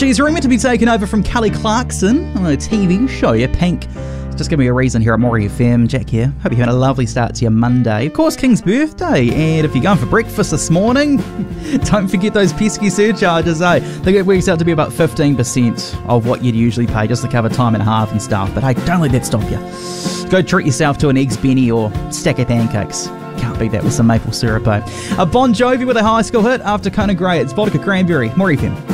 She's rumoured to be taken over from Kelly Clarkson on a TV show, Pink. Just give me a reason here at Maury FM. Jack here. Hope you're having a lovely start to your Monday. Of course, King's birthday. And if you're going for breakfast this morning, don't forget those pesky surcharges, eh? I think it works out to be about 15% of what you'd usually pay just to cover time and a half and stuff. But hey, don't let that stop you. Go treat yourself to an eggs benny or stack of pancakes. Can't beat that with some maple syrup, eh? A Bon Jovi with a high school hit after Conan Gray. It's Vodka Cranberry. Maury FM.